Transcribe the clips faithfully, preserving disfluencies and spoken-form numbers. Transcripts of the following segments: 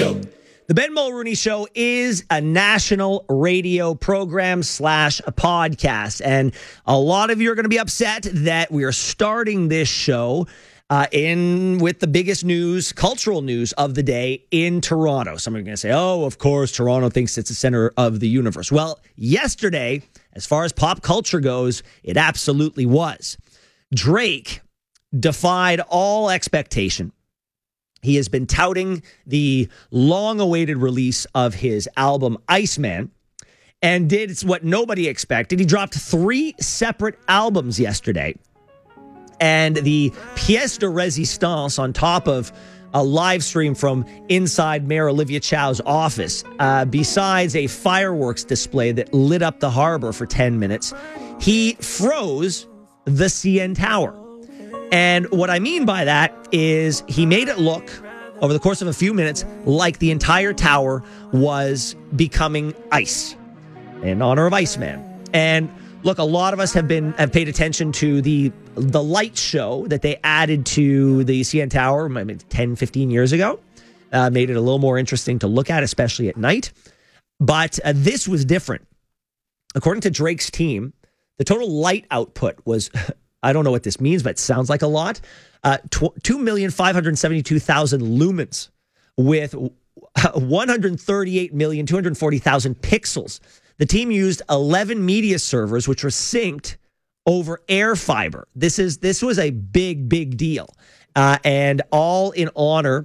Show. The Ben Mulrooney Show is a national radio program slash a podcast. And a lot of you are going to be upset that we are starting this show uh, in with the biggest news, cultural news of the day in Toronto. Some are going to say, oh, of course, Toronto thinks it's the center of the universe. Well, yesterday, as far as pop culture goes, it absolutely was. Drake defied all expectation. He has been touting the long-awaited release of his album, Iceman, and did what nobody expected. He dropped three separate albums yesterday. And the pièce de résistance on top of a live stream from inside Mayor Olivia Chow's office, uh, besides a fireworks display that lit up the harbor for ten minutes, he froze the C N Tower. And what I mean by that is he made it look, over the course of a few minutes, like the entire tower was becoming ice in honor of Iceman. And look, a lot of us have been have paid attention to the the light show that they added to the C N Tower maybe ten, fifteen years ago. Uh, made it a little more interesting to look at, especially at night. But uh, this was different. According to Drake's team, the total light output was... I don't know what this means, but it sounds like a lot. Uh, two million five hundred seventy-two thousand lumens with one hundred thirty-eight million two hundred forty thousand pixels. The team used eleven media servers, which were synced over air fiber. This is this was a big, big deal. Uh, and all in honor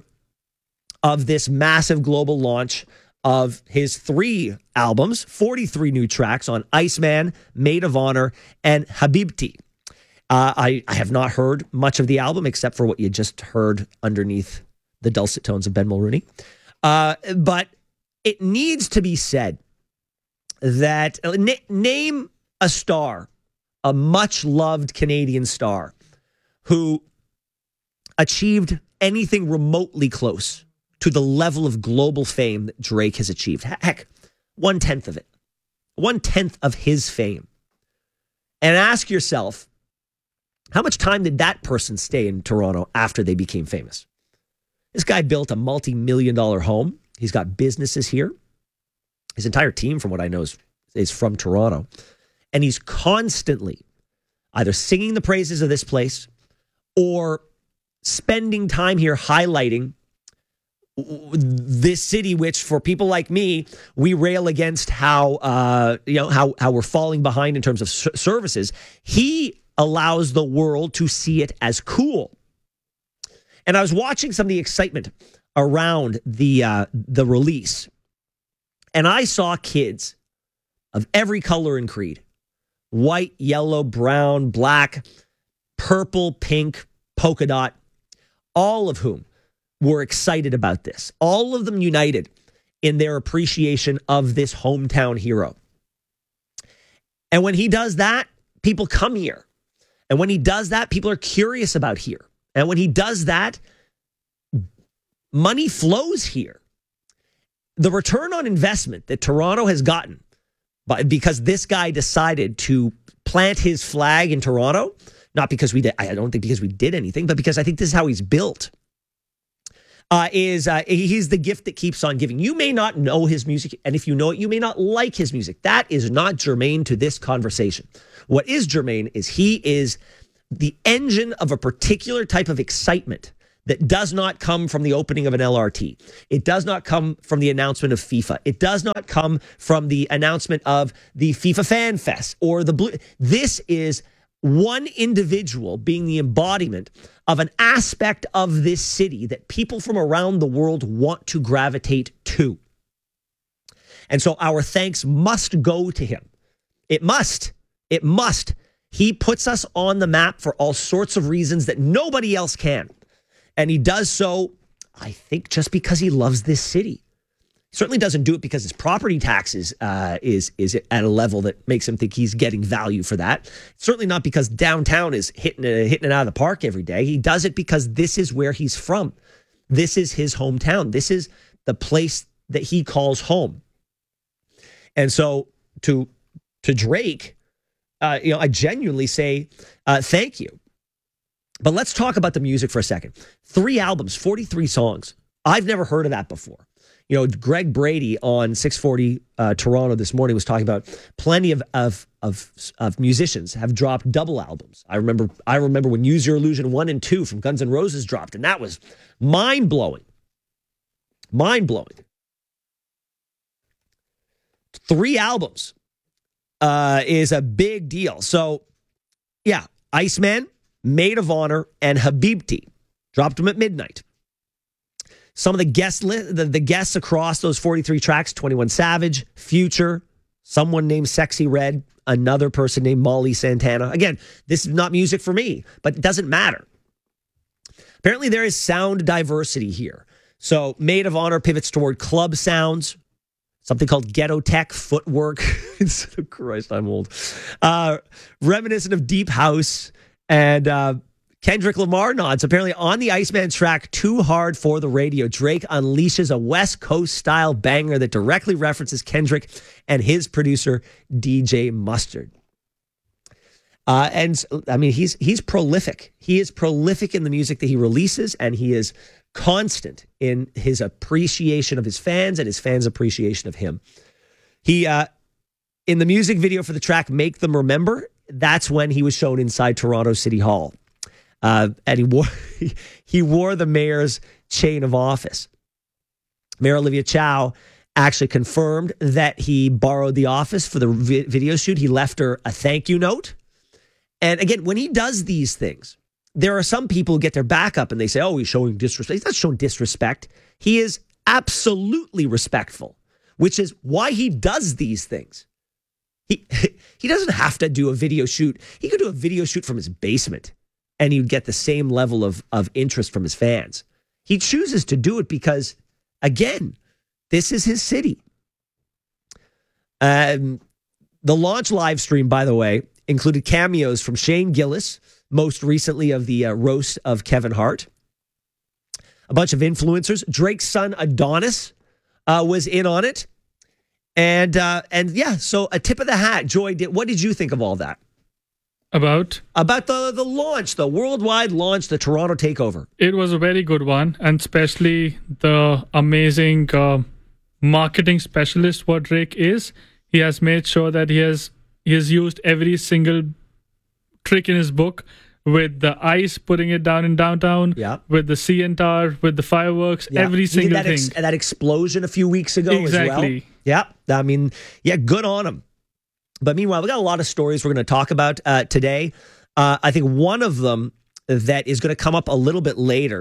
of this massive global launch of his three albums, forty-three new tracks on Iceman, Maid of Honor, and Habibti. Uh, I, I have not heard much of the album except for what you just heard underneath the dulcet tones of Ben Mulrooney. Uh, but it needs to be said that uh, na- name a star, a much-loved Canadian star, who achieved anything remotely close to the level of global fame that Drake has achieved. Heck, one-tenth of it. One-tenth of his fame. And ask yourself, how much time did that person stay in Toronto after they became famous? This guy built a multi-million dollar home. He's got businesses here. His entire team, from what I know, is, is from Toronto. And he's constantly either singing the praises of this place or spending time here highlighting this city, which for people like me, we rail against how, uh, you know, how, how we're falling behind in terms of services. He allows the world to see it as cool. And I was watching some of the excitement around the uh, the release, and I saw kids of every color and creed: white, yellow, brown, black, purple, pink, polka dot, all of whom were excited about this. All of them united in their appreciation of this hometown hero. And when he does that, people come here. And when he does that, people are curious about here. And when he does that, money flows here. The return on investment that Toronto has gotten by, because this guy decided to plant his flag in Toronto, not because we did, I don't think because we did anything, but because I think this is how he's built, uh, is uh, he's the gift that keeps on giving. You may not know his music, and if you know it, you may not like his music. That is not germane to this conversation. What is germane is he is the engine of a particular type of excitement that does not come from the opening of an L R T. It does not come from the announcement of FIFA. It does not come from the announcement of the FIFA Fan Fest or the Blue. This is one individual being the embodiment of an aspect of this city that people from around the world want to gravitate to. And so our thanks must go to him. It must. It must. He puts us on the map for all sorts of reasons that nobody else can. And he does so, I think, just because he loves this city. He certainly doesn't do it because his property taxes uh, is, is at a level that makes him think he's getting value for that. Certainly not because downtown is hitting it, hitting it out of the park every day. He does it because this is where he's from. This is his hometown. This is the place that he calls home. And so to to Drake, uh, you know, I genuinely say uh, thank you. But let's talk about the music for a second. Three albums, forty-three songs. I've never heard of that before. You know, Greg Brady on six forty uh, Toronto this morning was talking about plenty of, of of of musicians have dropped double albums. I remember I remember when Use Your Illusion one and two from Guns N' Roses dropped, and that was mind-blowing. Mind-blowing. Three albums uh, is a big deal. So, yeah, Iceman, Maid of Honor, and Habibti dropped them at midnight. Some of the guest li- the, the guests across those forty-three tracks: twenty-one Savage, Future, someone named Sexy Red, another person named Molly Santana. Again, this is not music for me, but it doesn't matter. Apparently, there is sound diversity here. So, Maid of Honor pivots toward club sounds, something called ghetto tech footwork. Christ, I'm old. Uh, reminiscent of deep house, and uh, Kendrick Lamar nods. Apparently on the Iceman track, Too Hard for the Radio, Drake unleashes a West Coast style banger that directly references Kendrick and his producer, D J Mustard. Uh, and I mean, he's he's prolific. He is prolific in the music that he releases, and he is constant in his appreciation of his fans and his fans' appreciation of him. He, uh, in the music video for the track Make Them Remember, that's when he was shown inside Toronto City Hall. Uh, and he wore he wore the mayor's chain of office. Mayor Olivia Chow actually confirmed that he borrowed the office for the vi- video shoot. He left her a thank you note. And again, when he does these things, there are some people who get their back up and they say, oh, he's showing disrespect. He's not showing disrespect. He is absolutely respectful, which is why he does these things. He he doesn't have to do a video shoot. He could do a video shoot from his basement and he would get the same level of, of interest from his fans. He chooses to do it because, again, this is his city. Um, the launch live stream, by the way, included cameos from Shane Gillis, most recently of the uh, roast of Kevin Hart. A bunch of influencers. Drake's son, Adonis, uh, was in on it. And, uh, and yeah, so a tip of the hat. Joy, did, what did you think of all that? About? About the, the launch, the worldwide launch, the Toronto takeover. It was a very good one, and especially the amazing uh, marketing specialist what Drake is. He has made sure that he has he has used every single trick in his book with the ice, putting it down in downtown, yeah. with the C N Tower, with the fireworks, yeah. every single that thing. Ex- that explosion a few weeks ago exactly. as well. Yeah, I mean, yeah, good on him. But meanwhile, we got a lot of stories we're going to talk about uh, today. Uh, I think one of them that is going to come up a little bit later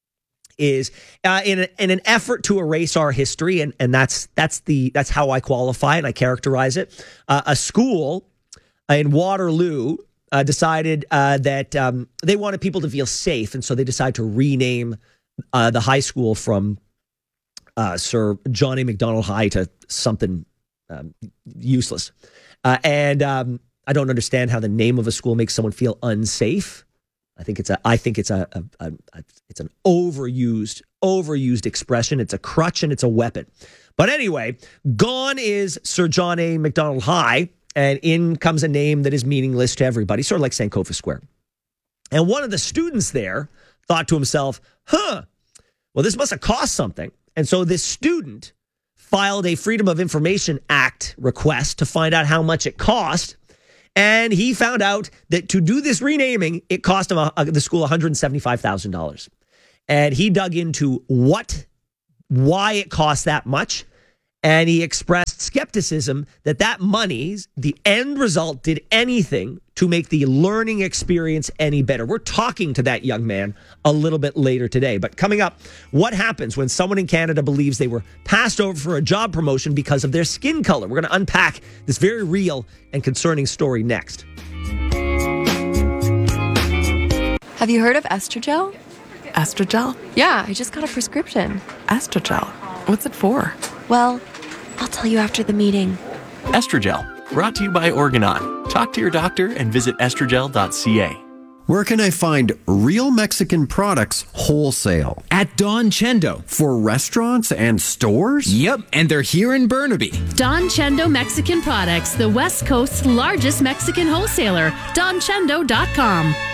is uh, in, a, in an effort to erase our history, and, and that's that's the that's how I qualify and I characterize it. Uh, a school in Waterloo uh, decided uh, that um, they wanted people to feel safe, and so they decided to rename uh, the high school from uh, Sir John A. Macdonald High to something um, useless. Uh, and um, I don't understand how the name of a school makes someone feel unsafe. I think it's a. I think it's a, a, a, a. It's an overused, overused expression. It's a crutch and it's a weapon. But anyway, gone is Sir John A. Macdonald High, and in comes a name that is meaningless to everybody, sort of like Sankofa Square. And one of the students there thought to himself, "Huh, well, this must have cost something." And so this student filed a Freedom of Information Act request to find out how much it cost. And he found out that to do this renaming, it cost him a, a, the school one hundred seventy-five thousand dollars. And he dug into what, why it cost that much. And he expressed skepticism that that money, the end result, did anything to make the learning experience any better. We're talking to that young man a little bit later today. But coming up, what happens when someone in Canada believes they were passed over for a job promotion because of their skin color? We're going to unpack this very real and concerning story next. Have you heard of Estrogel? Estrogel? Yeah, I just got a prescription. Estrogel? What's it for? Well, I'll tell you after the meeting. Estrogel, brought to you by Organon. Talk to your doctor and visit estrogel dot c a. Where can I find real Mexican products wholesale? At Don Chendo. For restaurants and stores? Yep, and they're here in Burnaby. Don Chendo Mexican Products, the West Coast's largest Mexican wholesaler. don chendo dot com.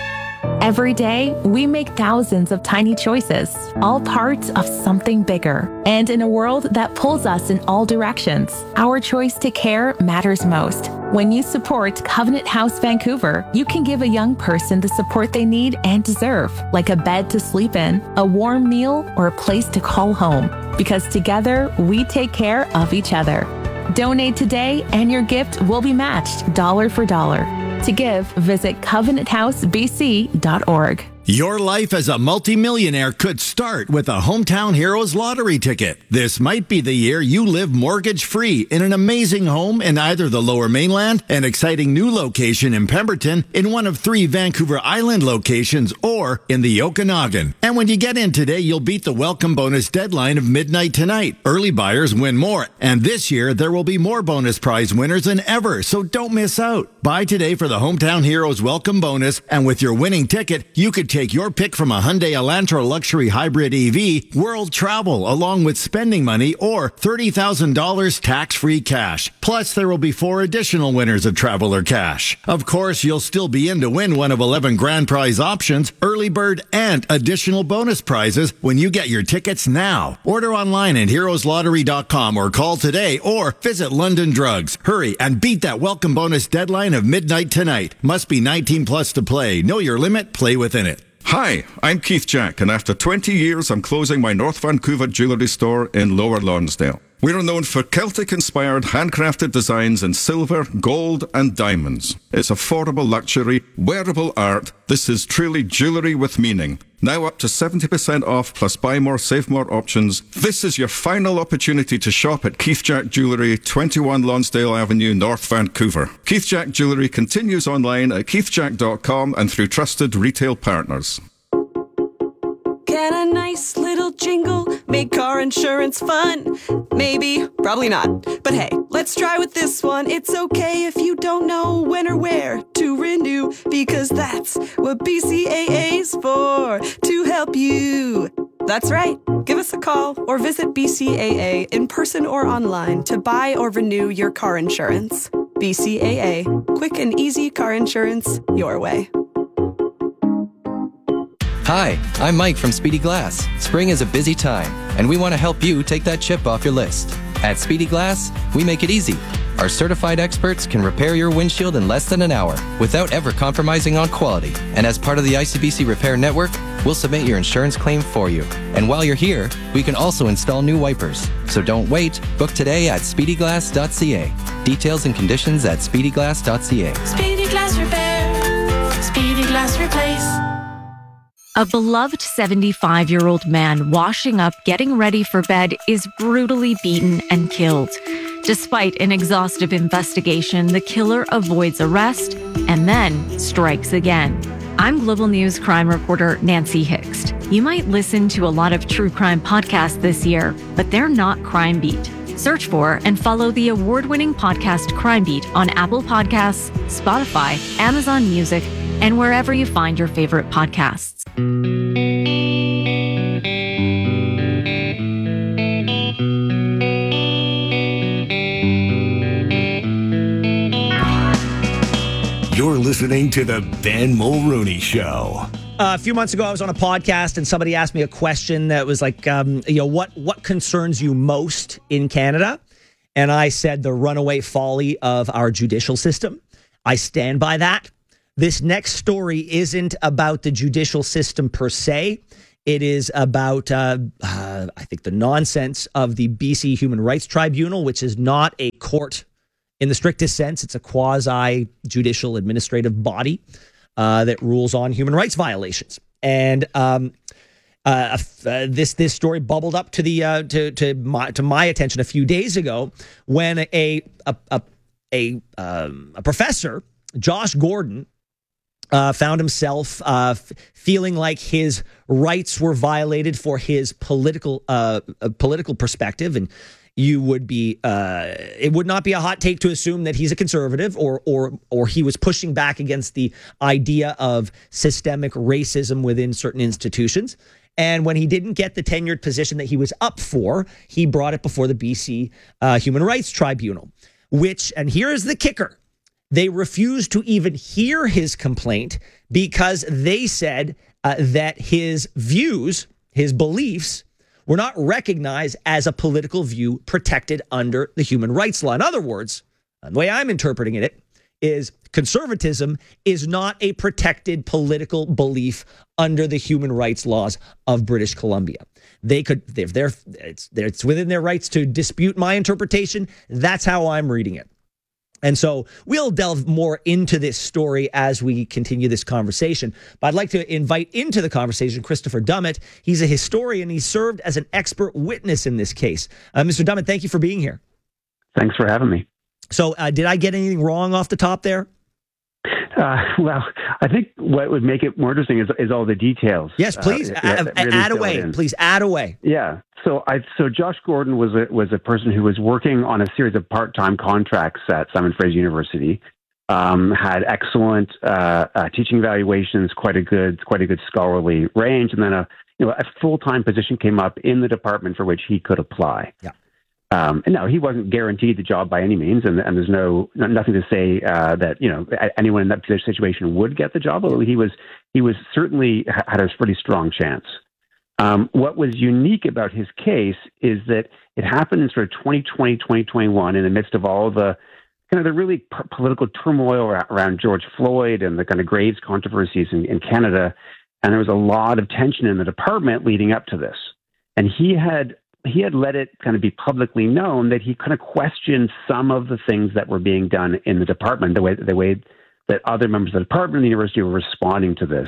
Every day, we make thousands of tiny choices, all parts of something bigger. And in a world that pulls us in all directions, our choice to care matters most. When you support Covenant House Vancouver, you can give a young person the support they need and deserve, like a bed to sleep in, a warm meal, or a place to call home. Because together, we take care of each other. Donate today and your gift will be matched dollar for dollar. To give, visit covenant house b c dot org. Your life as a multimillionaire could start with a Hometown Heroes lottery ticket. This might be the year you live mortgage-free in an amazing home in either the Lower Mainland, an exciting new location in Pemberton, in one of three Vancouver Island locations, or in the Okanagan. And when you get in today, you'll beat the welcome bonus deadline of midnight tonight. Early buyers win more. And this year, there will be more bonus prize winners than ever, so don't miss out. Buy today for the Hometown Heroes welcome bonus, and with your winning ticket, you could take your pick from a Hyundai Elantra luxury hybrid E V, world travel, along with spending money, or thirty thousand dollars tax-free cash. Plus, there will be four additional winners of Traveler Cash. Of course, you'll still be in to win one of eleven grand prize options, early bird, and additional bonus prizes when you get your tickets now. Order online at heroes lottery dot com or call today or visit London Drugs. Hurry and beat that welcome bonus deadline of midnight tonight. Must be nineteen plus to play. Know your limit. Play within it. Hi, I'm Keith Jack, and after twenty years, I'm closing my North Vancouver jewellery store in Lower Lonsdale. We're known for Celtic-inspired handcrafted designs in silver, gold, and diamonds. It's affordable luxury, wearable art. This is truly jewellery with meaning. Now up to seventy percent off plus buy more, save more options. This is your final opportunity to shop at Keith Jack Jewellery, twenty-one Lonsdale Avenue, North Vancouver. Keith Jack Jewellery continues online at keith jack dot com and through trusted retail partners. Can a nice little jingle make car insurance fun? Maybe, probably not. But hey, let's try with this one. It's okay if you don't know when or where to renew, because that's what B C A A's for, to help you. That's right. Give us a call or visit B C A A in person or online to buy or renew your car insurance. B C A A. Quick and easy car insurance your way. Hi, I'm Mike from Speedy Glass. Spring is a busy time, and we want to help you take that chip off your list. At Speedy Glass, we make it easy. Our certified experts can repair your windshield in less than an hour without ever compromising on quality. And as part of the I C B C Repair Network, we'll submit your insurance claim for you. And while you're here, we can also install new wipers. So don't wait. Book today at speedy glass dot c a. Details and conditions at speedy glass dot c a. Speedy Glass Repair. Speedy Glass Replace. A beloved seventy-five-year-old man washing up, getting ready for bed, is brutally beaten and killed. Despite an exhaustive investigation, the killer avoids arrest and then strikes again. I'm Global News crime reporter Nancy Hixt. You might listen to a lot of true crime podcasts this year, but they're not Crime Beat. Search for and follow the award-winning podcast Crime Beat on Apple Podcasts, Spotify, Amazon Music, and wherever you find your favorite podcasts. You're listening to the Ben Mulrooney Show. Uh, a few months ago, I was on a podcast and somebody asked me a question that was like, um, you know, what what concerns you most in Canada? And I said the runaway folly of our judicial system. I stand by that. This next story isn't about the judicial system per se. It is about, uh, uh, I think, the nonsense of the B C Human Rights Tribunal, which is not a court in the strictest sense. It's a quasi-judicial administrative body uh, that rules on human rights violations. And um, uh, uh, this this story bubbled up to the uh, to to my to my attention a few days ago when a a a a, um, a professor, Josh Gordon, Uh, found himself uh, f- feeling like his rights were violated for his political uh, uh, political perspective, and you would be uh, it would not be a hot take to assume that he's a conservative or or or he was pushing back against the idea of systemic racism within certain institutions. And when he didn't get the tenured position that he was up for, he brought it before the B C uh, Human Rights Tribunal, which, and here is the kicker, They refused to even hear his complaint because they said uh, that his views, his beliefs, were not recognized as a political view protected under the human rights law. In other words, the way I'm interpreting it is conservatism is not a protected political belief under the human rights laws of British Columbia. They could, if they're, it's, it's within their rights to dispute my interpretation. That's how I'm reading it. And so we'll delve more into this story as we continue this conversation. But I'd like to invite into the conversation Christopher Dummett. He's a historian. He served as an expert witness in this case. Uh, Mister Dummett, thank you for being here. Thanks for having me. So uh, did I get anything wrong off the top there? Uh, well, I think what would make it more interesting is, is all the details. Yes, please. Uh, add, really add away. in. Please add away. Yeah. So I so Josh Gordon was a was a person who was working on a series of part-time contracts at Simon Fraser University. Um, had excellent uh, uh, teaching evaluations, quite a good quite a good scholarly range, and then a you know a full-time position came up in the department for which he could apply. Yeah. Um, and no, he wasn't guaranteed the job by any means, and, and there's no nothing to say uh, that you know anyone in that situation would get the job. Although he was he was certainly had a pretty strong chance. Um, what was unique about his case is that it happened in sort of twenty twenty, twenty twenty-one, in the midst of all the kind of the really p- political turmoil around George Floyd and the kind of Graves controversies in, in Canada, and there was a lot of tension in the department leading up to this, and he had. He had let it kind of be publicly known that he kind of questioned some of the things that were being done in the department, the way the way that other members of the department and the university were responding to this.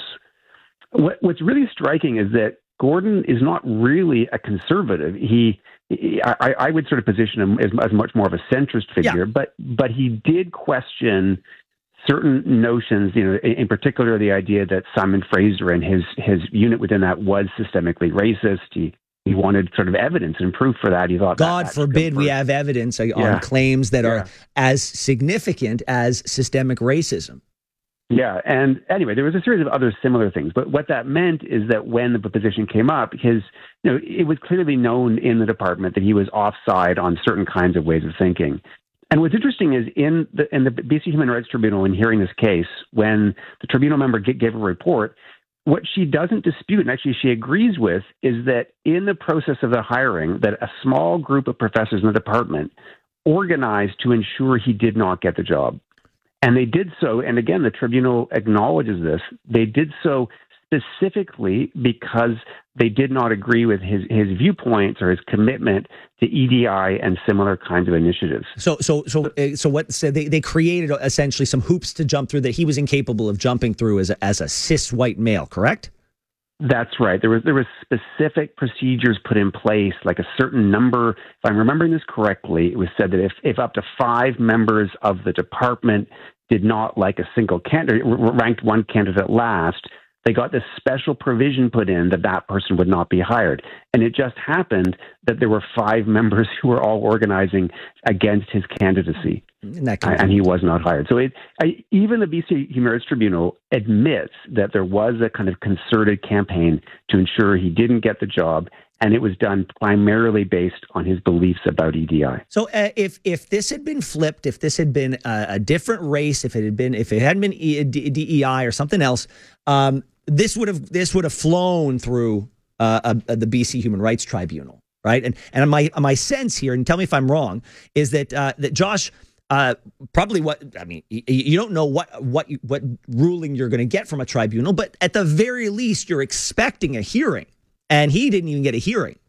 What, what's really striking is that Gordon is not really a conservative. He, he I, I would sort of position him as, as much more of a centrist figure, yeah. but but he did question certain notions, you know, in, in particular the idea that Simon Fraser and his his unit within that was systemically racist. He He wanted sort of evidence and proof for that. He thought, God that, forbid we have evidence on yeah. claims that yeah. are as significant as systemic racism. Yeah. And anyway, there was a series of other similar things. But what that meant is that when the position came up, his, you know, it was clearly known in the department that he was offside on certain kinds of ways of thinking. And what's interesting is in the in the B C Human Rights Tribunal, in hearing this case, when the tribunal member gave a report, what she doesn't dispute, and actually she agrees with, is that in the process of the hiring, that a small group of professors in the department organized to ensure he did not get the job. And they did so, and again, the tribunal acknowledges this, they did so specifically because they did not agree with his, his viewpoints or his commitment to E D I and similar kinds of initiatives. So, so, so, so what? So they, they created essentially some hoops to jump through that he was incapable of jumping through as a, as a cis white male, correct? That's right. There was there was specific procedures put in place, like a certain number. If I'm remembering this correctly, it was said that if if up to five members of the department did not like a single candidate, ranked one candidate last, they got this special provision put in that that person would not be hired. And it just happened that there were five members who were all organizing against his candidacy. And, and he was not hired. So it, I, even the B C Human Rights Tribunal admits that there was a kind of concerted campaign to ensure he didn't get the job. And it was done primarily based on his beliefs about E D I. So, uh, if if this had been flipped, if this had been a, a different race, if it had been if it hadn't been e, D, DEI or something else, um, this would have this would have flown through uh, a, a, the B C Human Rights Tribunal, right? And and my my sense here, and tell me if I'm wrong, is that uh, that Josh. Uh, probably what I mean. You, you don't know what what you, what ruling you're going to get from a tribunal, but at the very least, you're expecting a hearing. And he didn't even get a hearing.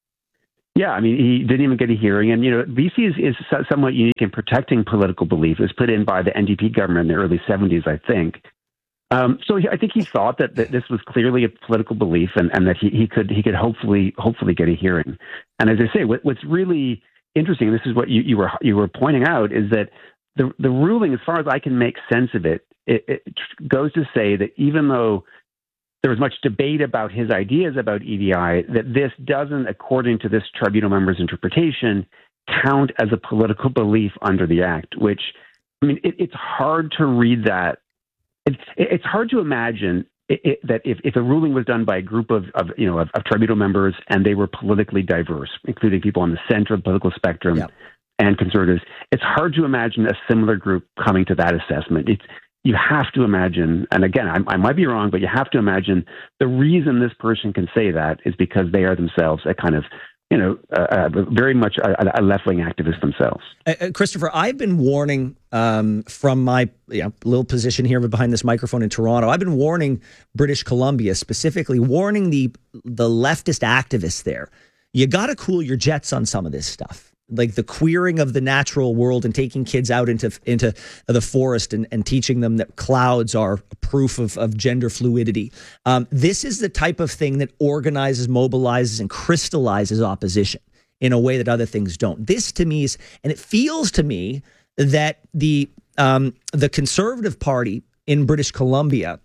Yeah, I mean, he didn't even get a hearing. And, you know, B C is, is somewhat unique in protecting political belief. It was put in by the N D P government in the early seventies, I think. Um, so he, I think he thought that, that this was clearly a political belief and, and that he, he could he could hopefully hopefully get a hearing. And as I say, what, what's really interesting, this is what you, you were you were pointing out, is that the the ruling, as far as I can make sense of it, it, it goes to say that even though there was much debate about his ideas about E D I, that this doesn't, according to this tribunal member's interpretation, count as a political belief under the Act, which, I mean, it, it's hard to read that. It, it's hard to imagine it, it, that if, if a ruling was done by a group of, of you know, of, of tribunal members and they were politically diverse, including people on the center of the political spectrum, yeah. and conservatives, it's hard to imagine a similar group coming to that assessment. It's you have to imagine, and again, I, I might be wrong, but you have to imagine the reason this person can say that is because they are themselves a kind of, you know, uh, uh, very much a, a left-wing activist themselves. Uh, uh, Christopher, I've been warning um, from my you know, little position here behind this microphone in Toronto. I've been warning British Columbia, specifically warning the the leftist activists there. You got to cool your jets on some of this stuff. Like the queering of the natural world and taking kids out into into the forest and, and teaching them that clouds are proof of, of gender fluidity. Um, this is the type of thing that organizes, mobilizes, and crystallizes opposition in a way that other things don't. This to me is, and it feels to me that the um, the Conservative Party in British Columbia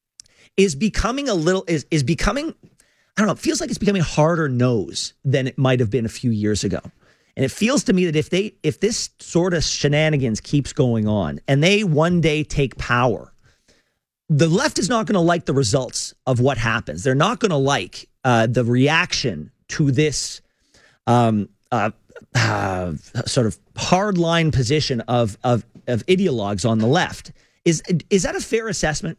is becoming a little, is is becoming, I don't know, it feels like it's becoming harder nose than it might have been a few years ago. And it feels to me that if they, if this sort of shenanigans keeps going on and they one day take power, the left is not going to like the results of what happens. They're not going to like uh, the reaction to this um, uh, uh, sort of hardline position of, of of ideologues on the left. Is is that a fair assessment?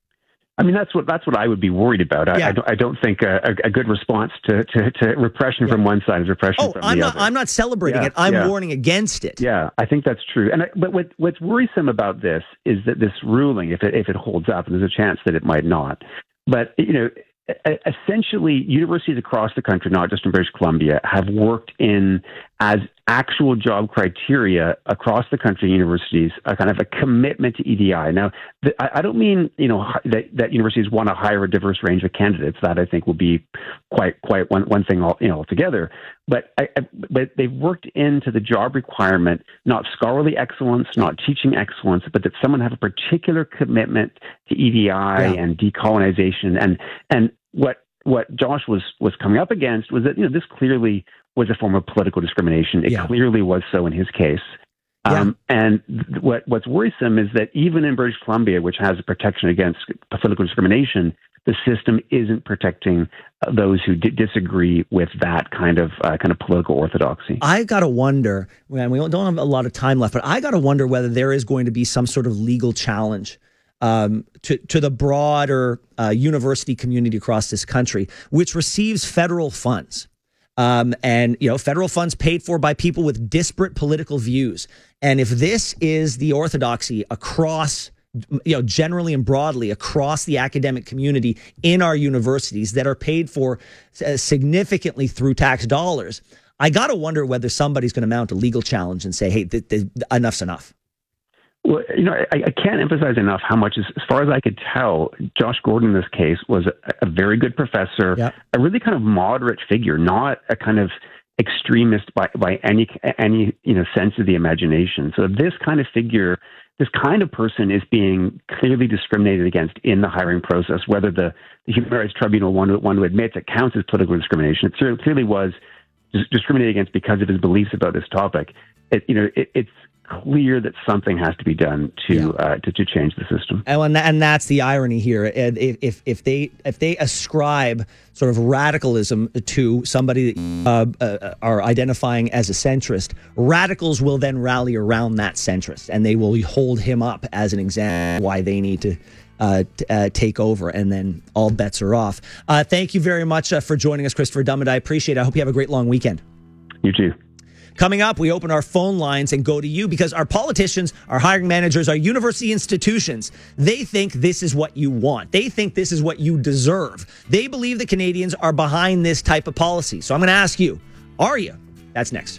I mean, that's what that's what I would be worried about. I, Yeah. I, don't, I don't think a, a good response to, to, to repression from one side is repression Oh, from I'm the not. other. I'm not celebrating Yeah, it. I'm yeah. warning against it. Yeah, I think that's true. And I, but what, what's worrisome about this is that this ruling, if it if it holds up, and there's a chance that it might not, but you know, e- essentially, universities across the country, not just in British Columbia, have worked in as actual job criteria across the country. Universities a kind of a commitment to E D I. Now, the, I, I don't mean you know hi- that, that universities want to hire a diverse range of candidates. That I think will be quite quite one one thing all, you know altogether. But I, I, but they've worked into the job requirement not scholarly excellence, not teaching excellence, but that someone have a particular commitment to E D I Yeah. and decolonization. And and what what Josh was was coming up against was that you know this clearly was a form of political discrimination. It Yeah. clearly was so in his case. Um, and th- what what's worrisome is that even in British Columbia, which has a protection against political discrimination, the system isn't protecting uh, those who d- disagree with that kind of uh, kind of political orthodoxy. I got to wonder, man, we don't have a lot of time left, but I got to wonder whether there is going to be some sort of legal challenge um, to, to the broader uh, university community across this country, which receives federal funds. Um, and, you know, federal funds paid for by people with disparate political views. And if this is the orthodoxy across, you know, generally and broadly across the academic community in our universities that are paid for uh, significantly through tax dollars, I got to wonder whether somebody's going to mount a legal challenge and say, hey, th- th- enough's enough. Well, you know, I, I can't emphasize enough how much, as, as far as I could tell, Josh Gordon in this case was a, a very good professor, Yep. a really kind of moderate figure, not a kind of extremist by, by any any you know sense of the imagination. So this kind of figure, this kind of person is being clearly discriminated against in the hiring process. Whether the, the Human Rights Tribunal want to, want to admit it counts as political discrimination, it cer- clearly was dis- discriminated against because of his beliefs about this topic. It, you know, it, it's clear that something has to be done to uh, to, to change the system. And and that's the irony here. And If if if they if they ascribe sort of radicalism to somebody that uh, uh, are identifying as a centrist, radicals will then rally around that centrist, and they will hold him up as an example of why they need to uh, t- uh, take over, and then all bets are off. Uh, thank you very much uh, for joining us, Christopher Dummett. I appreciate it. I hope you have a great long weekend. You too. Coming up, we open our phone lines and go to you because our politicians, our hiring managers, our university institutions, they think this is what you want. They think this is what you deserve. They believe that Canadians are behind this type of policy. So I'm going to ask you, are you? That's next.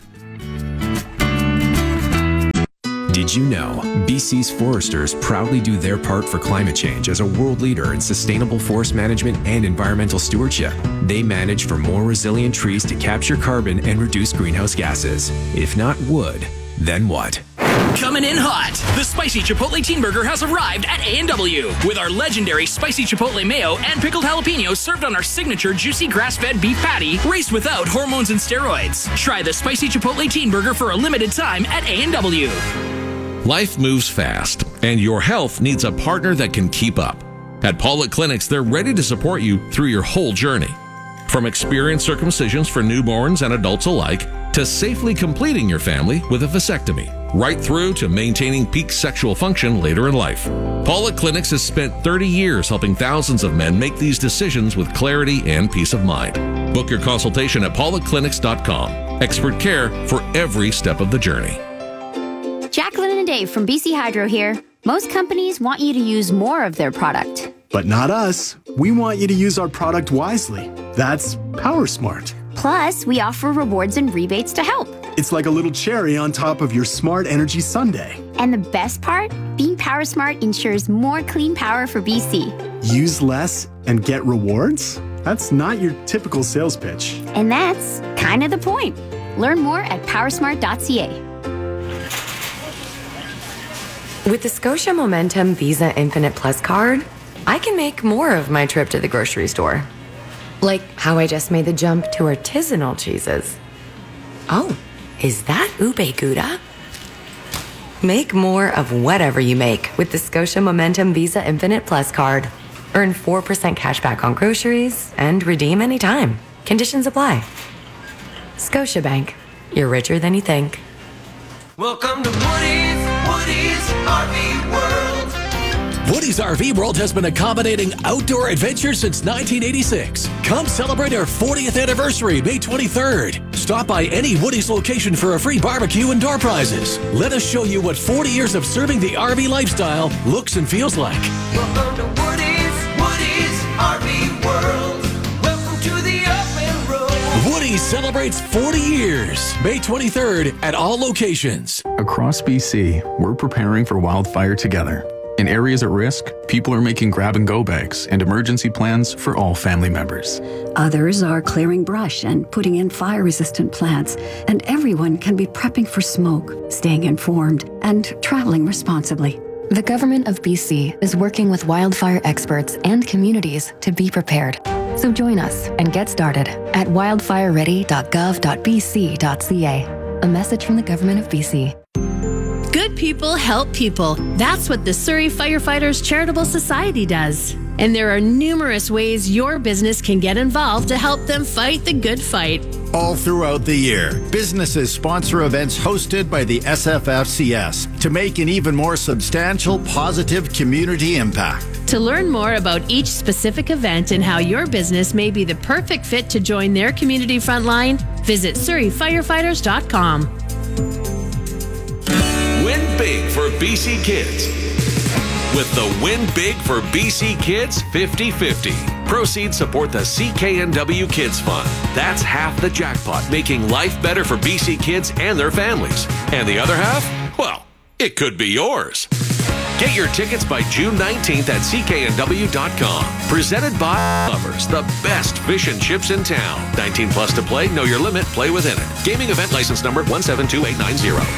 Did you know B C's foresters proudly do their part for climate change as a world leader in sustainable forest management and environmental stewardship? They manage for more resilient trees to capture carbon and reduce greenhouse gases. If not wood, then what? Coming in hot, the Spicy Chipotle Teen Burger has arrived at A and W with our legendary Spicy Chipotle Mayo and pickled jalapenos served on our signature juicy grass-fed beef patty raised without hormones and steroids. Try the Spicy Chipotle Teen Burger for a limited time at A and W. Life moves fast, and your health needs a partner that can keep up. At Paulette Clinics, they're ready to support you through your whole journey. From experienced circumcisions for newborns and adults alike, to safely completing your family with a vasectomy, right through to maintaining peak sexual function later in life. Paula Clinics has spent thirty years helping thousands of men make these decisions with clarity and peace of mind. Book your consultation at paula clinics dot com. Expert care for every step of the journey. Jacqueline and Dave from B C Hydro here. Most companies want you to use more of their product. But not us. We want you to use our product wisely. That's PowerSmart. Plus, we offer rewards and rebates to help. It's like a little cherry on top of your smart energy sundae. And the best part? Being PowerSmart ensures more clean power for B C. Use less and get rewards? That's not your typical sales pitch. And that's kind of the point. Learn more at powersmart dot c a. With the Scotia Momentum Visa Infinite Plus card, I can make more of my trip to the grocery store. Like how I just made the jump to artisanal cheeses. Oh, is that ube gouda? Make more of whatever you make with the Scotia Momentum Visa Infinite Plus card. Earn four percent cash back on groceries and redeem anytime. Conditions apply. Scotiabank. You're richer than you think. Welcome to Woody's, Woody's R V World. Woody's R V World has been accommodating outdoor adventure since nineteen eighty-six. Come celebrate our fortieth anniversary, May twenty-third. Stop by any Woody's location for a free barbecue and door prizes. Let us show you what forty years of serving the R V lifestyle looks and feels like. Welcome to Woody's, Woody's R V World. Welcome to the open road. Woody's celebrates forty years, May twenty-third at all locations. Across B C, we're preparing for wildfire together. In areas at risk, people are making grab-and-go bags and emergency plans for all family members. Others are clearing brush and putting in fire-resistant plants, and everyone can be prepping for smoke, staying informed, and traveling responsibly. The Government of B C is working with wildfire experts and communities to be prepared. So join us and get started at wildfire ready dot gov dot b c dot c a. A message from the Government of B C. Good people help people. That's what the Surrey Firefighters Charitable Society does. And there are numerous ways your business can get involved to help them fight the good fight. All throughout the year, businesses sponsor events hosted by the S F F C S to make an even more substantial, positive community impact. To learn more about each specific event and how your business may be the perfect fit to join their community frontline, visit surrey firefighters dot com. Win big for B C Kids. With the Win Big for B C Kids fifty fifty. Proceeds support the C K N W Kids Fund. That's half the jackpot, making life better for B C kids and their families. And the other half? Well, it could be yours. Get your tickets by June nineteenth at c k n w dot com. Presented by Lovers, the best fish and chips in town. nineteen plus to play, know your limit, play within it. Gaming event license number one seven two eight nine zero.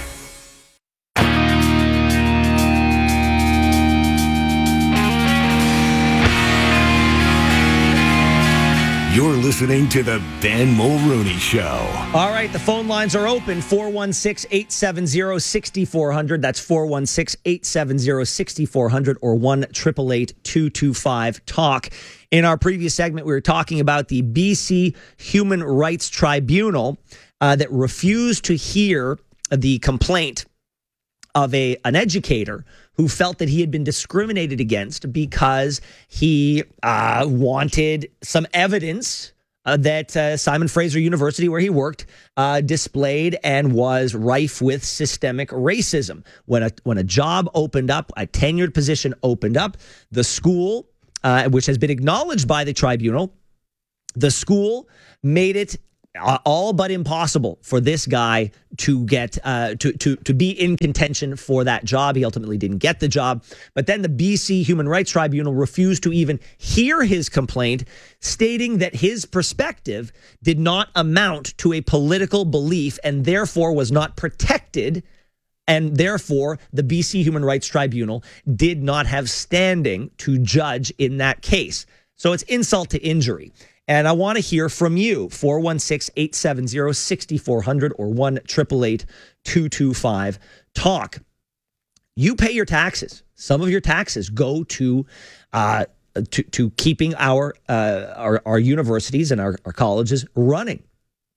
You're listening to the Ben Mulrooney Show. All right, the phone lines are open. four one six, eight seven zero, six four zero zero. That's four one six, eight seven zero, six four zero zero or one eight eight eight, two two five, talk. In our previous segment, we were talking about the B C Human Rights Tribunal uh, that refused to hear the complaint of a an educator who felt that he had been discriminated against because he uh, wanted some evidence uh, that uh, Simon Fraser University, where he worked, uh, displayed and was rife with systemic racism. When a when a job opened up, a tenured position opened up, the school, uh, which has been acknowledged by the tribunal, the school made it Uh, all but impossible for this guy to get uh, to to to be in contention for that job. He ultimately didn't get the job, but then the B C Human Rights Tribunal refused to even hear his complaint, stating that his perspective did not amount to a political belief and therefore was not protected, and therefore the B C Human Rights Tribunal did not have standing to judge in that case. So it's insult to injury. And I want to hear from you, four one six, eight seven zero, six four zero zero or one eight eight eight, two two five, talk. You pay your taxes. Some of your taxes go to uh, to, to keeping our, uh, our our universities and our, our colleges running.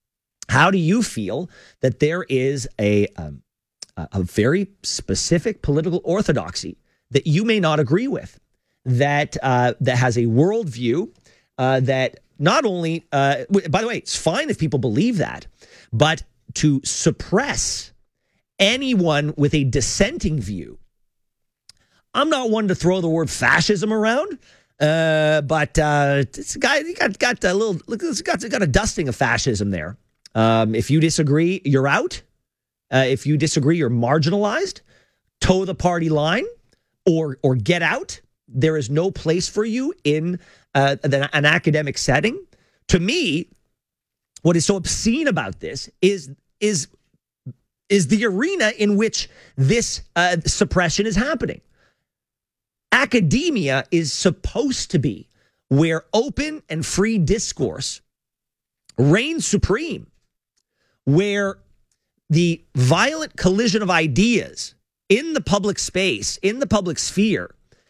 How do you feel that there is a um, a very specific political orthodoxy that you may not agree with, that uh, that has a worldview uh, that not only, uh, by the way, it's fine if people believe that, but to suppress anyone with a dissenting view. I'm not one to throw the word fascism around, uh, but uh, this guy got got a little look. It's got got a dusting of fascism there. Um, if you disagree, you're out. Uh, if you disagree, you're marginalized. Toe the party line, or or get out. There is no place for you in uh, an academic setting. To me, what is so obscene about this is is is the arena in which this uh, suppression is happening. Academia is supposed to be where open and free discourse reigns supreme, where the violent collision of ideas in the public space, in the public sphere,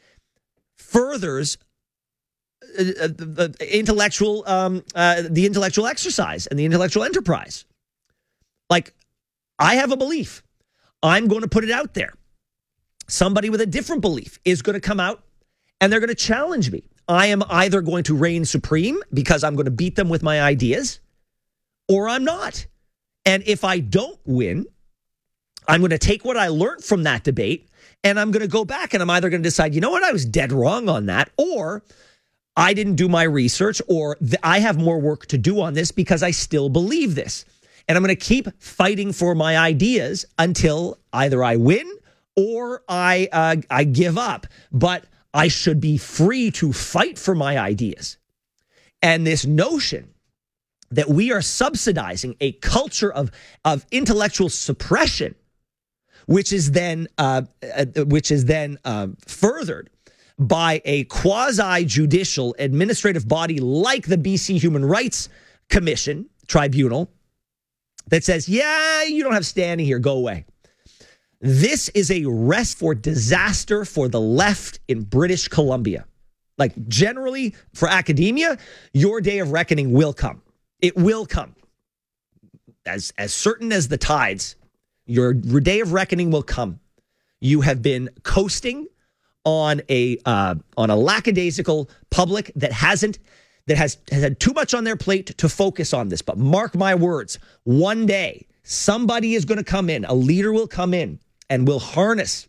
furthers uh, uh, the intellectual, um, uh, the intellectual exercise and the intellectual enterprise. Like, I have a belief. I'm going to put it out there. Somebody with a different belief is going to come out and they're going to challenge me. I am either going to reign supreme because I'm going to beat them with my ideas, or I'm not. And if I don't win, I'm going to take what I learned from that debate and I'm going to go back and I'm either going to decide, you know what, I was dead wrong on that, or I didn't do my research, or th- I have more work to do on this because I still believe this. And I'm going to keep fighting for my ideas until either I win or I uh, I give up. But I should be free to fight for my ideas. And this notion that we are subsidizing a culture of, of intellectual suppression, which is then uh, uh, which is then uh, furthered by a quasi-judicial administrative body like the B C Human Rights Commission Tribunal that says, yeah, you don't have standing here, go away. This is a recipe for disaster for the left in British Columbia. Like, generally, for academia, your day of reckoning will come. It will come. As, as certain as the tides, your day of reckoning will come. You have been coasting on a uh, on a lackadaisical public that hasn't that has, has had too much on their plate to focus on this. But mark my words, one day somebody is going to come in, a leader will come in and will harness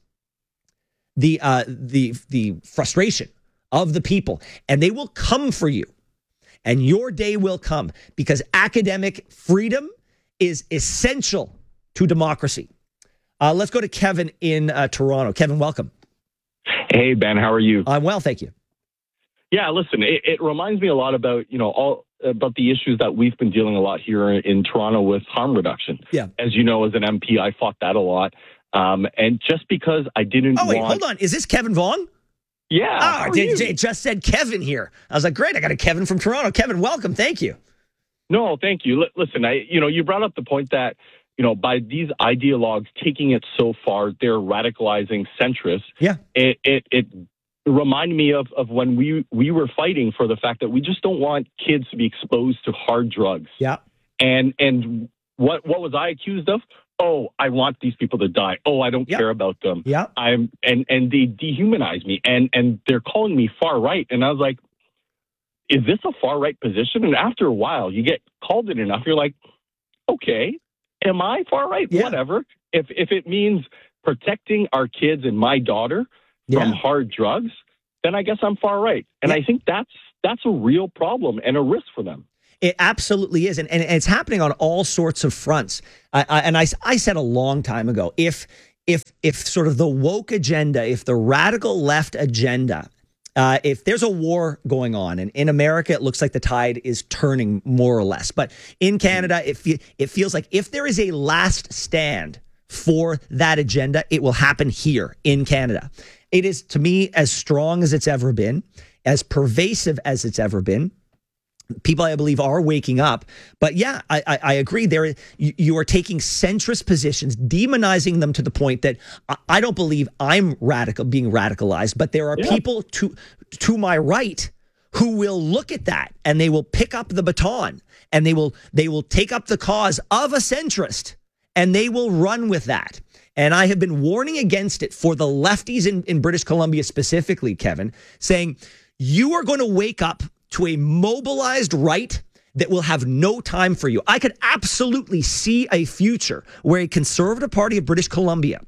the uh, the the frustration of the people, and they will come for you. And your day will come, because academic freedom is essential to democracy. Uh, let's go to Kevin in uh, Toronto. Kevin, welcome. Hey, Ben, how are you? I'm well, thank you. Yeah, listen, it, it reminds me a lot about, you know, all about the issues that we've been dealing a lot here in, in Toronto with harm reduction. Yeah. As you know, as an M P, I fought that a lot. Um, and just because I didn't Oh, wait, want... hold on. Is this Kevin Vaughn? Yeah. Oh, it, it just said Kevin here. I was like, great, I got a Kevin from Toronto. Kevin, welcome. Thank you. No, thank you. L- listen, I, you know, you brought up the point that, you know, by these ideologues taking it so far, they're radicalizing centrists. Yeah. It it, it reminded me of, of when we, we were fighting for the fact that we just don't want kids to be exposed to hard drugs. Yeah. And and what what was I accused of? Oh, I want these people to die. Oh, I don't Yep. care about them. Yeah. I'm and and they dehumanize me, and and they're calling me far right. And I was like, is this a far right position? And after a while, you get called it enough, you're like, okay, am I far right? Yeah. Whatever. If if it means protecting our kids and my daughter from Yeah. hard drugs, then I guess I'm far right. And Yeah. I think that's that's a real problem and a risk for them. It absolutely is. And, and it's happening on all sorts of fronts. I, I, and I, I said a long time ago, if if if sort of the woke agenda, if the radical left agenda, uh, if there's a war going on, and in America, it looks like the tide is turning more or less. But in Canada, it, fe- it feels like if there is a last stand for that agenda, it will happen here in Canada. It is, to me, as strong as it's ever been, as pervasive as it's ever been. People, I believe, are waking up. But yeah, I, I, I agree. There, you, you are taking centrist positions, demonizing them to the point that I, I don't believe I'm radical, being radicalized. But there are Yeah. people to to my right who will look at that and they will pick up the baton and they will they will take up the cause of a centrist and they will run with that. And I have been warning against it for the lefties in, in British Columbia specifically, Kevin, saying you are going to wake up to a mobilized right that will have no time for you. I could absolutely see a future where a Conservative Party of British Columbia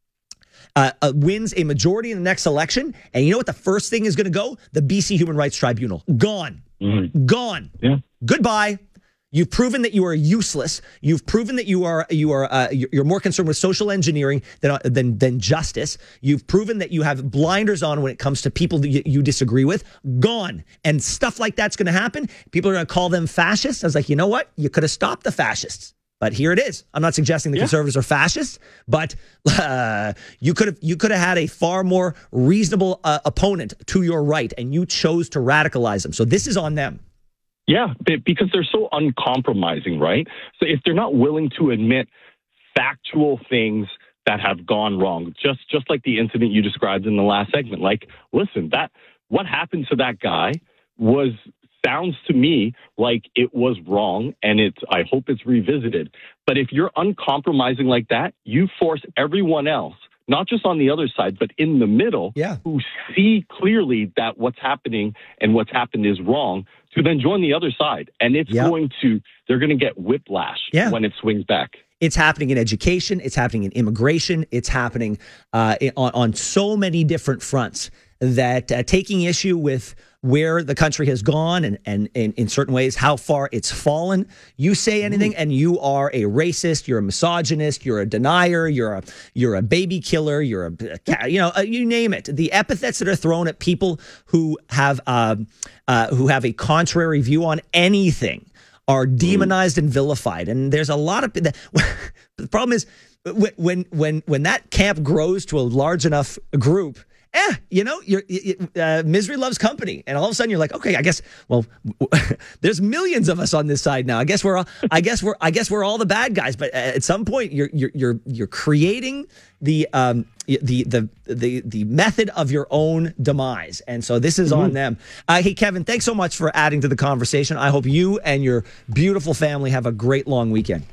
uh, uh, wins a majority in the next election. And you know what the first thing is going to go? The B C Human Rights Tribunal. Gone. Mm-hmm. Gone. Yeah. Goodbye. You've proven that you are useless. You've proven that you are you are uh, you're more concerned with social engineering than than than justice. You've proven that you have blinders on when it comes to people that you, you disagree with. Gone. And stuff like that's going to happen. People are going to call them fascists. I was like, you know what? You could have stopped the fascists. But here it is. I'm not suggesting the yeah. Conservatives are fascists, but uh, you could have you could have had a far more reasonable uh, opponent to your right, and you chose to radicalize them. So this is on them. Yeah, because they're so uncompromising, right? So if they're not willing to admit factual things that have gone wrong, just just like the incident you described in the last segment, like, listen, that what happened to that guy was sounds to me like it was wrong, and it's I hope it's revisited. But if you're uncompromising like that, you force everyone else, not just on the other side, but in the middle, yeah. who see clearly that what's happening and what's happened is wrong, to then join the other side. And it's yep. going to, they're going to get whiplash yeah. when it swings back. It's happening in education. It's happening in immigration. It's happening uh, on, on so many different fronts that uh, taking issue with where the country has gone and, and, and in certain ways how far it's fallen. You say anything mm. and you are a racist, you're a misogynist, you're a denier, you're a you're a baby killer, you're a, you know, uh, you name it. The epithets that are thrown at people who have uh, uh, who have a contrary view on anything are demonized mm. and vilified. And there's a lot of the problem is when when when that camp grows to a large enough group. Eh, you know, you're, you, uh, misery loves company, and all of a sudden you're like, okay, I guess. Well, there's millions of us on this side now. I guess we're, all, I guess we're, I guess we're all the bad guys. But at some point, you're, you're, you're, you're creating the, um, the, the, the, the method of your own demise, and so this is mm-hmm. on them. Uh, hey, Kevin, thanks so much for adding to the conversation. I hope you and your beautiful family have a great long weekend.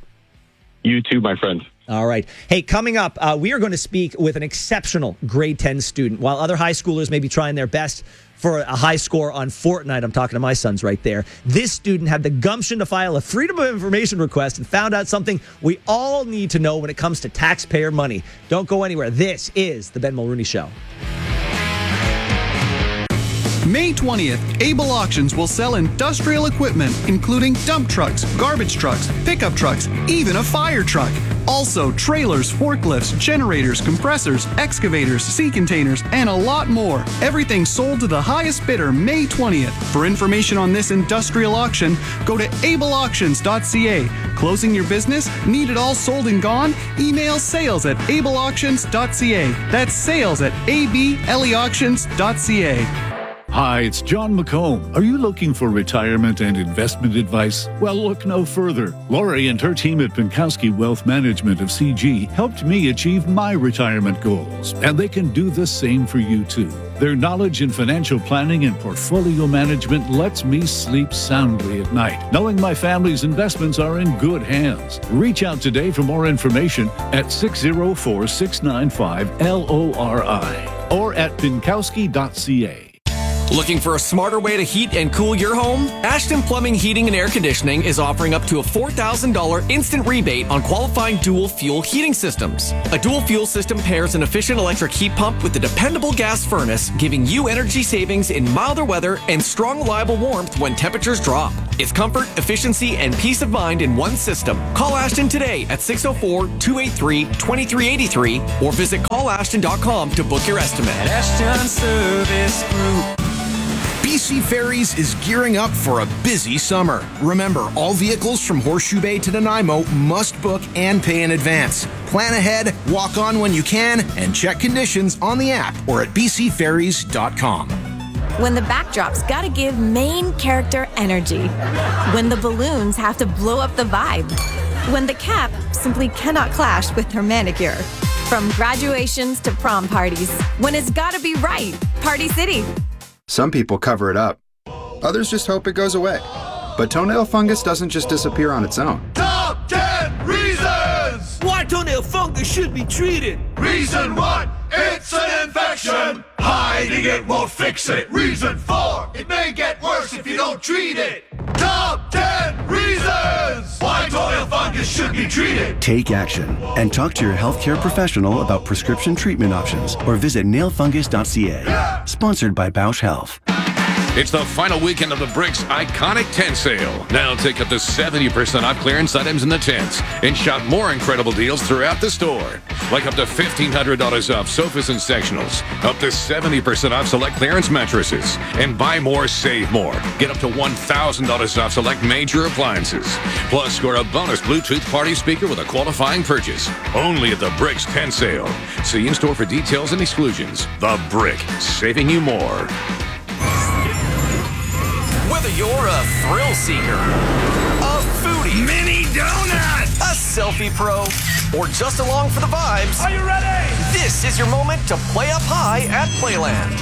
You too, my friend. All right. Hey, coming up, uh, we are going to speak with an exceptional grade ten student. While other high schoolers may be trying their best for a high score on Fortnite, I'm talking to my sons right there, this student had the gumption to file a Freedom of Information request and found out something we all need to know when it comes to taxpayer money. Don't go anywhere. This is The Ben Mulrooney Show. May twentieth, Able Auctions will sell industrial equipment, including dump trucks, garbage trucks, pickup trucks, even a fire truck. Also, trailers, forklifts, generators, compressors, excavators, sea containers, and a lot more. Everything sold to the highest bidder May twentieth. For information on this industrial auction, go to able auctions dot c a. Closing your business? Need it all sold and gone? Email sales at able auctions dot c a. That's sales at able auctions dot c a. Hi, it's John McComb. Are you looking for retirement and investment advice? Well, look no further. Lori and her team at Pinkowski Wealth Management of C G helped me achieve my retirement goals, and they can do the same for you too. Their knowledge in financial planning and portfolio management lets me sleep soundly at night, knowing my family's investments are in good hands. Reach out today for more information at six oh four, six nine five, L O R I or at pinkowski dot c a. Looking for a smarter way to heat and cool your home? Ashton Plumbing, Heating and Air Conditioning is offering up to a four thousand dollars instant rebate on qualifying dual fuel heating systems. A dual fuel system pairs an efficient electric heat pump with a dependable gas furnace, giving you energy savings in milder weather and strong, reliable warmth when temperatures drop. It's comfort, efficiency, and peace of mind in one system. Call Ashton today at six oh four, two eight three, two three eight three or visit call ashton dot com to book your estimate. At Ashton Service Group. B C Ferries is gearing up for a busy summer. Remember, all vehicles from Horseshoe Bay to Nanaimo must book and pay in advance. Plan ahead, walk on when you can, and check conditions on the app or at b c ferries dot com. When the backdrop's gotta give main character energy. When the balloons have to blow up the vibe. When the cap simply cannot clash with her manicure. From graduations to prom parties. When it's gotta be right. Party City. Some people cover it up. Others just hope it goes away. But toenail fungus doesn't just disappear on its own. Top ten reasons why toenail fungus should be treated. Reason one, it's an infection. Hiding it won't fix it. Reason four, it may get worse if you don't treat it. Top ten reasons why toenail fungus should be treated. Take action and talk to your healthcare professional about prescription treatment options or visit nail fungus dot c a. Sponsored by Bausch Health. It's the final weekend of the Bricks Iconic Tent Sale. Now take up to seventy percent off clearance items in the tents and shop more incredible deals throughout the store. Like up to fifteen hundred dollars off sofas and sectionals, up to seventy percent off select clearance mattresses, and buy more, save more. Get up to one thousand dollars off select major appliances. Plus, score a bonus Bluetooth party speaker with a qualifying purchase. Only at the Bricks Tent Sale. See in-store for details and exclusions. The Brick, saving you more. Whether you're a thrill seeker, a foodie, mini donut, a selfie pro, or just along for the vibes, are you ready? This is your moment to play up high at Playland.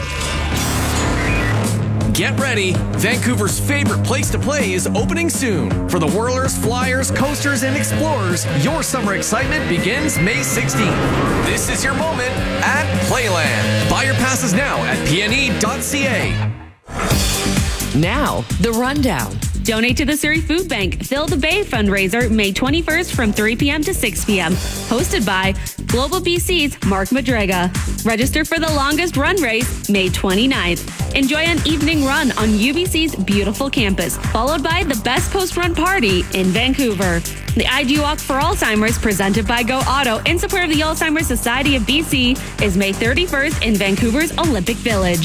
Get ready. Vancouver's favorite place to play is opening soon. For the whirlers, flyers, coasters, and explorers, your summer excitement begins May sixteenth. This is your moment at Playland. Buy your passes now at p n e dot c a. Now, the rundown. Donate to the Surrey Food Bank. Fill the Bay fundraiser May twenty-first from three p.m. to six p.m. Hosted by Global B C's Mark Madrega. Register for the longest run race May twenty-ninth. Enjoy an evening run on U B C's beautiful campus, followed by the best post-run party in Vancouver. The I D Walk for Alzheimer's, presented by Go Auto in support of the Alzheimer's Society of B C, is May thirty-first in Vancouver's Olympic Village.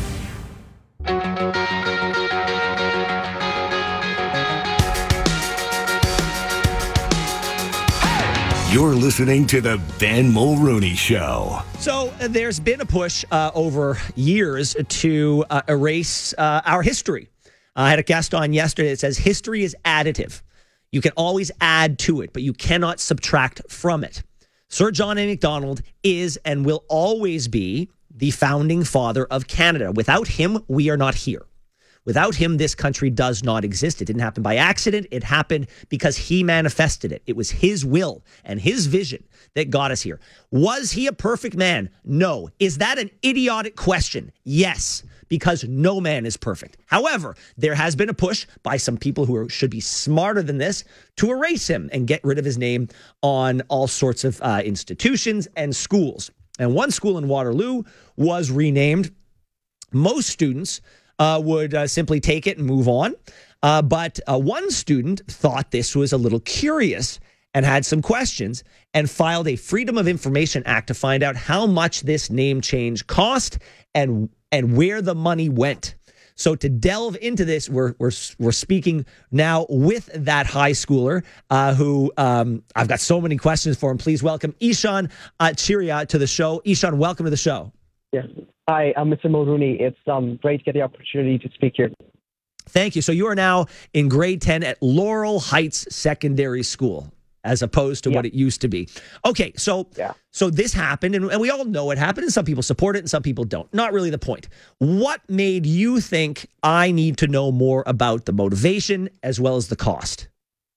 You're listening to the Ben Mulrooney Show. So uh, there's been a push uh, over years to uh, erase uh, our history. Uh, I had a guest on yesterday that says history is additive. You can always add to it, but you cannot subtract from it. Sir John A. Macdonald is and will always be the founding father of Canada. Without him, we are not here. Without him, this country does not exist. It didn't happen by accident. It happened because he manifested it. It was his will and his vision that got us here. Was he a perfect man? No. Is that an idiotic question? Yes, because no man is perfect. However, there has been a push by some people who are, should be smarter than this to erase him and get rid of his name on all sorts of uh, institutions and schools. And one school in Waterloo was renamed. Most students Uh, would uh, simply take it and move on. Uh, but uh, one student thought this was a little curious and had some questions and filed a Freedom of Information Act to find out how much this name change cost and and where the money went. So to delve into this, we're we're we're speaking now with that high schooler uh, who um, I've got so many questions for him. Please welcome Ishan uh, Chiria to the show. Ishan, welcome to the show. Yes. Hi, I'm Mister Mulrooney. It's um, great to get the opportunity to speak here. Thank you. So you are now in grade ten at Laurel Heights Secondary School, as opposed to yeah. what it used to be. Okay, so yeah. so this happened, and, and we all know it happened, and some people support it and some people don't. Not really the point. What made you think I need to know more about the motivation as well as the cost?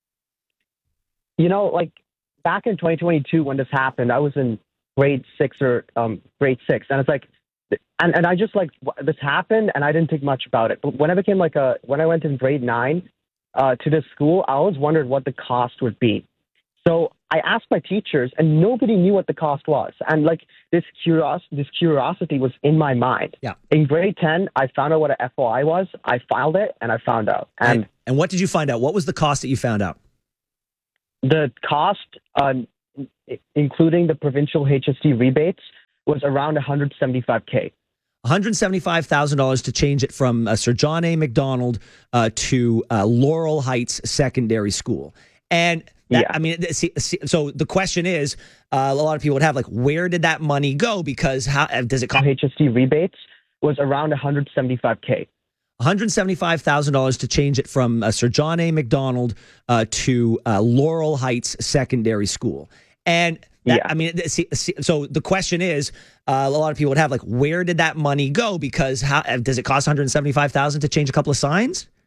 You know, like back in twenty twenty-two when this happened, I was in grade six or um, grade six, and it's like, And and I just like this happened, and I didn't think much about it. But when I became like a when I went in grade nine uh, to this school, I always wondered what the cost would be. So I asked my teachers, and nobody knew what the cost was. And like this curios this curiosity was in my mind. Yeah. In grade ten, I found out what an F O I was. I filed it, and I found out. And and, and what did you find out? What was the cost that you found out? The cost, uh, including the provincial H S T rebates, was around one hundred seventy-five thousand dollars. one hundred seventy-five thousand dollars to change it from uh, Sir John A. Macdonald uh, to uh, Laurel Heights Secondary School. And that, yeah. I mean, see, see, so the question is, uh, a lot of people would have like, where did that money go? Because how does it cost? H S T rebates was around one hundred seventy-five thousand dollars. one hundred seventy-five thousand dollars to change it from uh, Sir John A. Macdonald uh, to uh, Laurel Heights Secondary School. And That, Yeah. I mean, see, see, so the question is, uh, a lot of people would have like, where did that money go? Because how does it cost one hundred seventy-five thousand dollars to change a couple of signs?